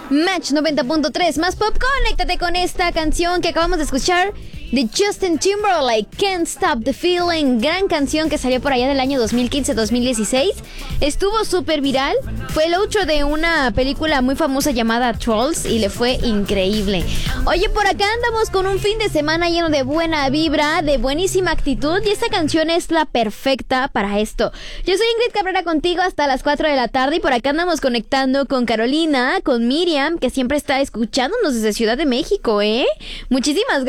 Match 90.3 más pop. Conéctate con esta canción que acabamos de escuchar de Justin Timberlake, Can't Stop the Feeling. Gran canción que salió por allá del año 2015-2016. Estuvo súper viral. Fue el outro de una película muy famosa llamada Trolls y le fue increíble. Oye, por acá andamos con un fin de semana lleno de buena vibra, de buenísima actitud, y esta canción es la perfecta para esto. Yo soy Ingrid Cabrera contigo hasta las 4 de la tarde y por acá andamos conectando con Carolina, con Miriam, que siempre está escuchándonos desde Ciudad de México, ¿eh? Muchísimas gracias.